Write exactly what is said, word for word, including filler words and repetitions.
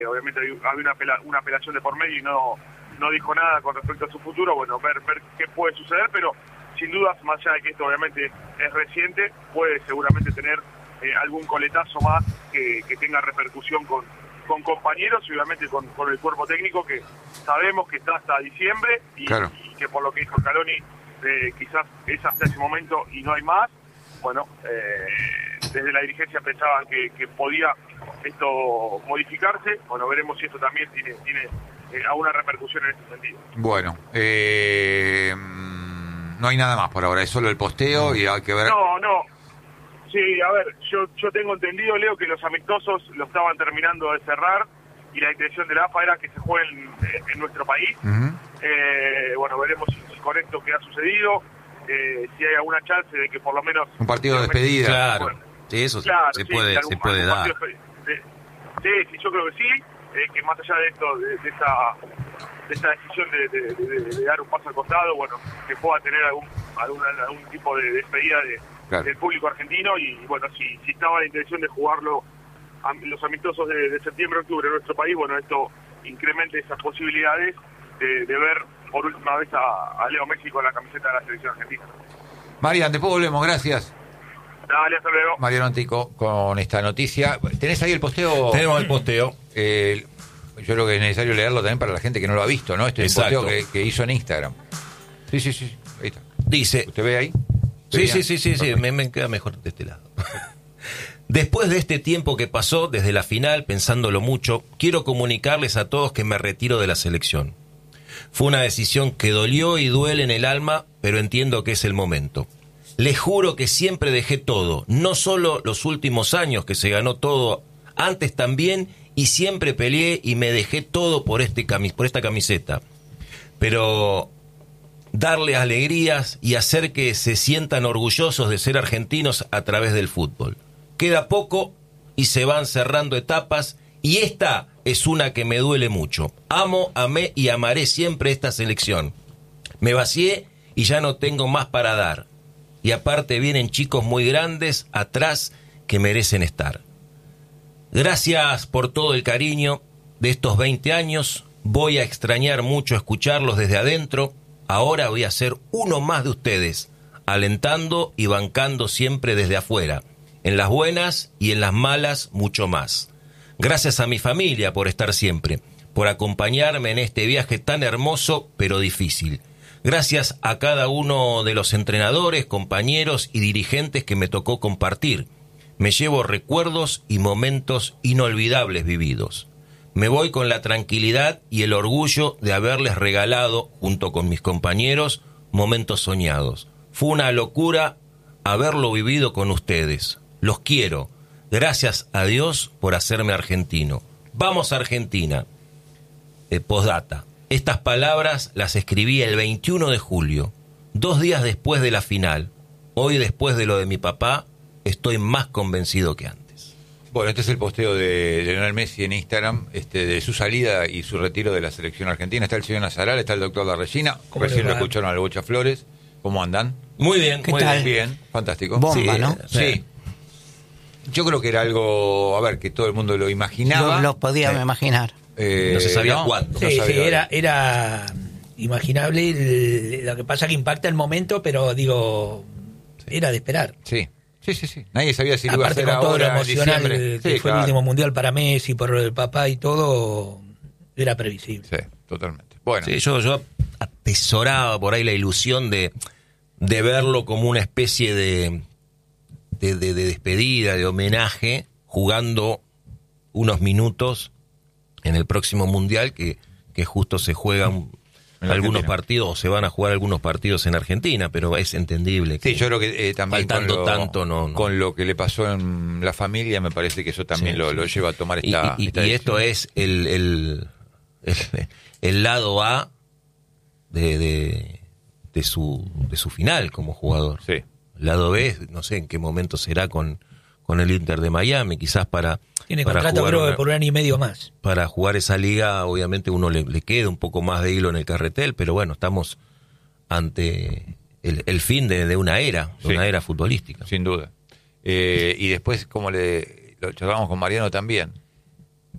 obviamente había una, apela, una apelación de por medio y no, no dijo nada con respecto a su futuro. Bueno, ver, ver qué puede suceder, pero sin dudas, más allá de que esto obviamente es reciente, puede seguramente tener eh, algún coletazo más que, que tenga repercusión con, con compañeros y obviamente con, con el cuerpo técnico, que sabemos que está hasta diciembre y, claro. y que por lo que dijo Scaloni eh, quizás es hasta ese momento y no hay más. Bueno, eh, desde la dirigencia pensaban que, que podía esto modificarse. Bueno, veremos si esto también tiene, tiene eh, alguna repercusión en ese sentido. Bueno, eh, no hay nada más por ahora, es solo el posteo y hay que ver... No, no. Sí, a ver, yo yo tengo entendido, Leo, que los amistosos lo estaban terminando de cerrar y la intención de la A F A era que se jueguen en, en nuestro país. Uh-huh. eh, bueno, veremos si, si con esto que ha sucedido, eh, si hay alguna chance de que por lo menos... Un partido de despedida. Claro, bueno, sí, eso claro, se sí, puede, algún, se puede dar. De, de, sí, sí, yo creo que sí, eh, que más allá de esto, de, de esa... de esta decisión de, de, de, de dar un paso al costado, bueno, que pueda tener algún algún, algún tipo de despedida de, claro. del público argentino y bueno, si, si estaba la intención de jugarlo a, los amistosos de, de septiembre, octubre en nuestro país, bueno, esto incremente esas posibilidades de, de ver por última vez a, a Leo Messi con la camiseta de la selección argentina. Marian, después volvemos, gracias. Dale, hasta luego. Mariano Antico con esta noticia. ¿Tenés ahí el posteo? Tenemos el posteo. Eh, Yo creo que es necesario leerlo también para la gente que no lo ha visto, ¿no? Este posteo que, que hizo en Instagram. Sí, sí, sí. Ahí está. Dice... ¿Usted ve ahí? Sí, sí, sí, sí, sí. Me, me queda mejor de este lado. Después de este tiempo que pasó desde la final, pensándolo mucho, quiero comunicarles a todos que me retiro de la selección. Fue una decisión que dolió y duele en el alma, pero entiendo que es el momento. Les juro que siempre dejé todo, no solo los últimos años que se ganó todo, antes también, y siempre peleé y me dejé todo por, este camis- por esta camiseta. Pero darles alegrías y hacer que se sientan orgullosos de ser argentinos a través del fútbol. Queda poco y se van cerrando etapas y esta es una que me duele mucho. Amo, amé y amaré siempre esta selección. Me vacié y ya no tengo más para dar. Y aparte vienen chicos muy grandes atrás que merecen estar. Gracias por todo el cariño de estos veinte años. Voy a extrañar mucho escucharlos desde adentro. Ahora voy a ser uno más de ustedes, alentando y bancando siempre desde afuera. En las buenas y en las malas, mucho más. Gracias a mi familia por estar siempre, por acompañarme en este viaje tan hermoso pero difícil. Gracias a cada uno de los entrenadores, compañeros y dirigentes que me tocó compartir. Me llevo recuerdos y momentos inolvidables vividos. Me voy con la tranquilidad y el orgullo de haberles regalado, junto con mis compañeros, momentos soñados. Fue una locura haberlo vivido con ustedes. Los quiero. Gracias a Dios por hacerme argentino. Vamos Argentina. Eh, postdata. Estas palabras las escribí el veintiuno de julio, dos días después de la final. Hoy, después de lo de mi papá, estoy más convencido que antes. Bueno, este es el posteo de Lionel Messi en Instagram, este, de su salida y su retiro de la selección argentina. Está el señor Nazaral, está el doctor La Regina. Recién lo escucharon al Bocha Flores. ¿Cómo andan? Muy bien, ¿Qué muy tal? bien. Bien, fantástico. Bomba, sí, ¿no? Sí. Yo creo que era algo, a ver, que todo el mundo lo imaginaba. Lo, lo podíamos eh, imaginar. Eh, No se sabía ¿no? cuándo. No Sí, sabía. sí, era, era imaginable. El- lo que pasa que impacta el momento, pero digo, era de esperar. Sí, sí, sí, sí. Nadie sabía si lo iba a Aparte hacer con todo lo ahora, en emocional diciembre. que Sí, fue claro. el último mundial para Messi, por el papá y todo, era previsible. Sí, totalmente. Bueno, Sí, yo, yo atesoraba por ahí la ilusión de, de verlo como una especie de, de, de, de despedida, de homenaje, jugando unos minutos en el próximo mundial que, que justo se juegan En algunos Argentina. partidos o se van a jugar algunos partidos en Argentina, pero es entendible que sí, yo creo que eh, también con faltando lo, tanto no, no. con lo que le pasó en la familia, me parece que eso también Sí, lo, sí. lo lleva a tomar Y, esta, y- esta y esto decisión. es el, el, el, el lado A de, de, de su de su final como jugador. Sí. El lado B, no sé en qué momento será con, con el Inter de Miami, quizás para, Tiene para, contrato jugar creo una- que por un año y medio más. para jugar esa liga, obviamente uno le, le queda un poco más de hilo en el carretel, pero bueno, estamos ante el, el fin de, de una era, de Sí. una era futbolística. Sin duda. Eh, y después, como le lo charlamos con Mariano también,